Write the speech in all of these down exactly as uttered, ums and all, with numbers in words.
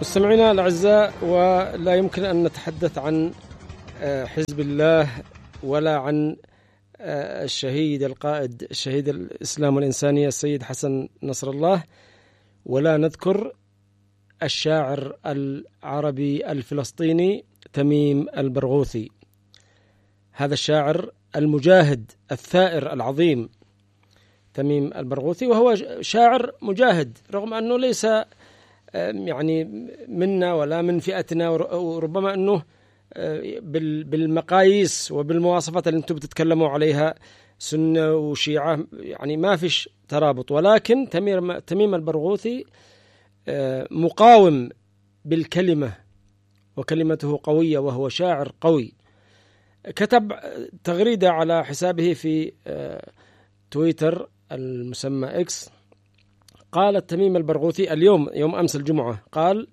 مستمعينا الأعزاء، ولا يمكن أن نتحدث عن حزب الله ولا عن الشهيد القائد الشهيد الإسلام والإنسانية السيد حسن نصر الله ولا نذكر الشاعر العربي الفلسطيني تميم البرغوثي. هذا الشاعر المجاهد الثائر العظيم تميم البرغوثي، وهو شاعر مجاهد رغم أنه ليس يعني منا ولا من فئتنا، وربما أنه بالمقاييس وبالمواصفات اللي أنتم بتتكلموا عليها سنة وشيعة يعني ما فيش ترابط، ولكن تميم البرغوثي مقاوم بالكلمة وكلمته قوية، وهو شاعر قوي. كتب تغريدة على حسابه في تويتر المسمى إكس، قال تميم البرغوثي اليوم يوم أمس الجمعة، قال: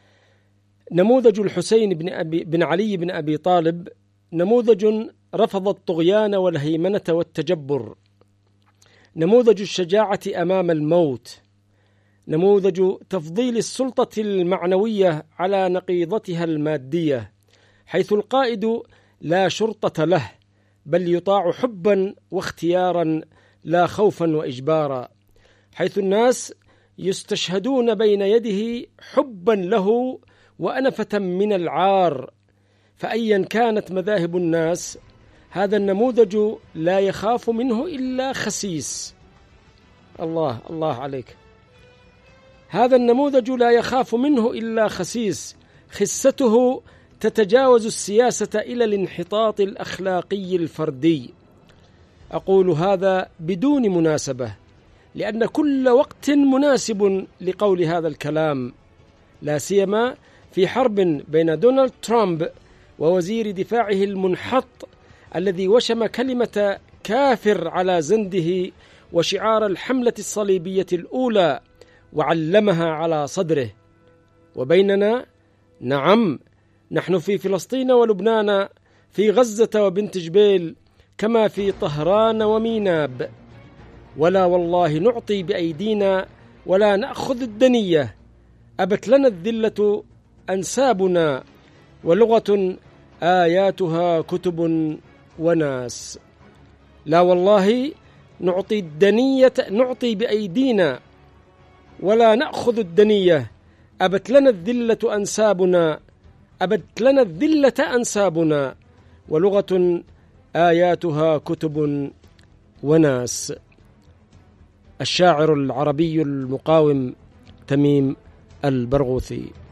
نموذج الحسين بن, أبي بن علي بن أبي طالب نموذج رفض الطغيان والهيمنة والتجبر، نموذج الشجاعة أمام الموت، نموذج تفضيل السلطة المعنوية على نقيضتها المادية، حيث القائد لا شرطة له بل يطاع حبا واختيارا لا خوفا وإجبارا، حيث الناس يستشهدون بين يده حبا له وأنفة من العار، فأيا كانت مذاهب الناس هذا النموذج لا يخاف منه إلا خسيس. الله الله عليك. هذا النموذج لا يخاف منه إلا خسيس، خسته تتجاوز السياسة إلى الانحطاط الأخلاقي الفردي. أقول هذا بدون مناسبة، لأن كل وقت مناسب لقول هذا الكلام، لا سيما في حرب بين دونالد ترامب ووزير دفاعه المنحط الذي وشم كلمة كافر على زنده وشعار الحملة الصليبية الأولى وعلمها على صدره. وبيننا نعم، نحن في فلسطين ولبنان، في غزة وبنت جبيل، كما في طهران وميناب، ولا والله نعطي بأيدينا ولا نأخذ الدنية، أبت لنا الذلة أنسابنا، ولغة آياتها كتب وناس. لا والله نعطي الدنية نعطي بأيدينا ولا نأخذ الدنية، أبت لنا الذلة أنسابنا أبت لنا الذلة أنسابنا، ولغة آياتها كتب وناس. الشاعر العربي المقاوم تميم البرغوثي.